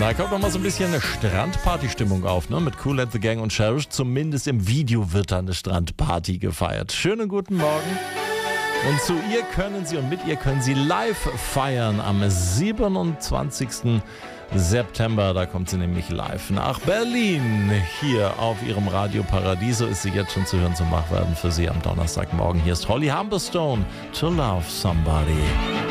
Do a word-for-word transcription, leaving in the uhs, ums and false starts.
Da kommt noch mal so ein bisschen eine Strandparty-Stimmung auf, ne? Mit Kool and the Gang und Cherish. Zumindest im Video wird da eine Strandparty gefeiert. Schönen guten Morgen. Und zu ihr können Sie und mit ihr können Sie live feiern am siebenundzwanzigsten September. Da kommt sie nämlich live nach Berlin. Hier auf ihrem Radio Paradiso ist sie jetzt schon zu hören zum Wachwerden für Sie am Donnerstagmorgen. Hier ist Holly Humberstone, To Love Somebody.